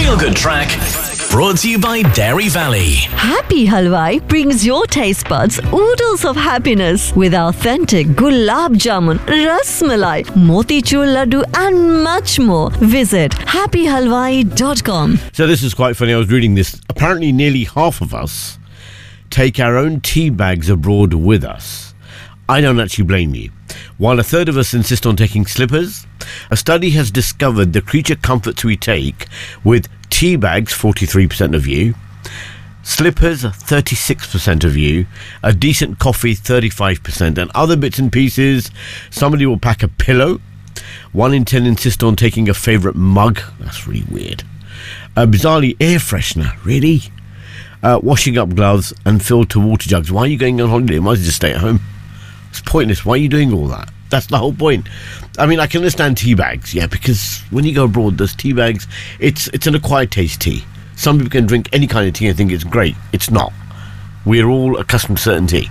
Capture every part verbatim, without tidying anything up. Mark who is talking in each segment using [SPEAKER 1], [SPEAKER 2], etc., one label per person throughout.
[SPEAKER 1] feel-good track brought to you by Dairy Valley.
[SPEAKER 2] Happy Halwai brings your taste buds oodles of happiness with authentic gulab jamun, ras malai, motichur laddu and much more. Visit happy halwai dot com.
[SPEAKER 3] So this is quite funny. I was reading this. Apparently nearly half of us take our own tea bags abroad with us. I don't actually blame you. While a third of us insist on taking slippers, a study has discovered the creature comforts we take with tea bags, forty-three percent of you, slippers, thirty-six percent of you, a decent coffee, thirty-five percent, and other bits and pieces. Somebody will pack a pillow. One in ten insist on taking a favourite mug. That's really weird. Uh, bizarrely, air freshener. Really? Uh, washing up gloves and filter water jugs. Why are you going on holiday? Might as well just stay at home. It's pointless. Why are you doing all that? That's the whole point. I mean, I can understand tea bags, yeah, because when you go abroad, there's tea bags. It's it's an acquired taste tea. Some people can drink any kind of tea and think it's great. It's not. We're all accustomed to certain tea.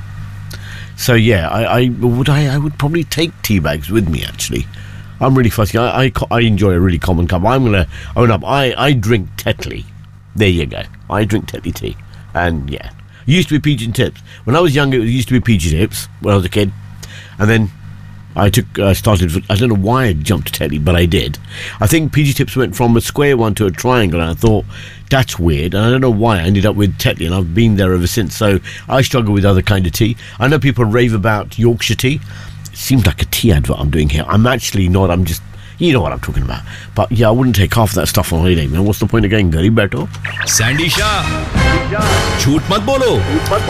[SPEAKER 3] So yeah, I, I would I, I would probably take tea bags with me. Actually, I'm really fussy. I I, I enjoy a really common cup. I'm gonna own up. I I drink Tetley. There you go. I drink Tetley tea, and yeah. It used to be Pigeon Tips. When I was younger, it used to be Pigeon Tips when I was a kid. And then I took, I uh, started, I don't know why I jumped to Tetley, but I did. I think Pigeon Tips went from a square one to a triangle, and I thought, that's weird. And I don't know why I ended up with Tetley, and I've been there ever since. So I struggle with other kind of tea. I know people rave about Yorkshire tea. It seems like a tea advert I'm doing here. I'm actually not, I'm just, you know what I'm talking about. But yeah, I wouldn't take half of that stuff on holiday, man. What's the point of getting very better?
[SPEAKER 1] Sandy Shah. Jhoot mat bolo.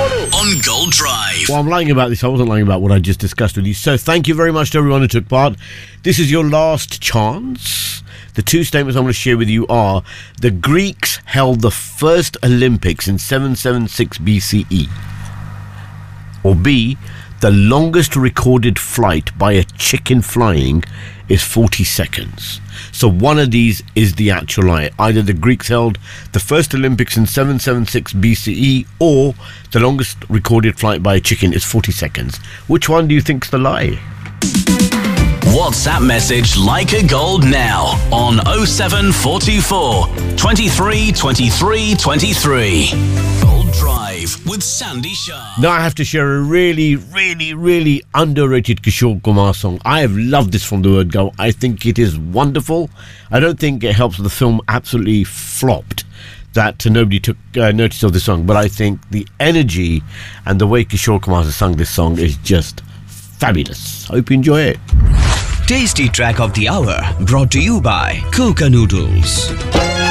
[SPEAKER 1] On Gold Drive.
[SPEAKER 3] Well, I'm lying about this. I wasn't lying about what I just discussed with you. So thank you very much to everyone who took part. This is your last chance. The two statements I'm going to share with you are: the Greeks held the first Olympics in seven seventy-six B C E. Or B, the longest recorded flight by a chicken flying is forty seconds. So one of these is the actual lie. Either the Greeks held the first Olympics in seven seventy-six B C E, or the longest recorded flight by a chicken is forty seconds. Which one do you think's the lie?
[SPEAKER 1] WhatsApp message Like a Gold now on oh seven four two four, twenty-three, twenty-three, twenty-three. Gold Drive with Sandy Shah.
[SPEAKER 3] Now I have to share a really, really, really underrated Kishore Kumar song. I have loved this from the word go. I think it is wonderful. I don't think it helps the film absolutely flopped, that nobody took uh, notice of the song, but I think the energy and the way Kishore Kumar has sung this song is just fabulous. Hope you enjoy it.
[SPEAKER 4] Tasty track of the hour brought to you by Coca Noodles.